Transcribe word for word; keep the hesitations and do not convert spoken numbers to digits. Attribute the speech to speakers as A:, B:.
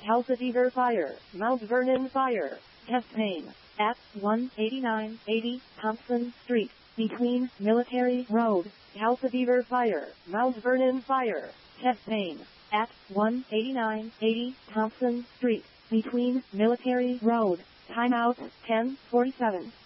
A: Calcasider Fire, Mount Vernon Fire. Test pane. At one eighty-nine eighty Thompson Street, between Military Road. Calcasider Fire, Mount Vernon Fire. Test pane. At one eighty-nine eighty Thompson Street, between Military Road. Timeout ten forty-seven.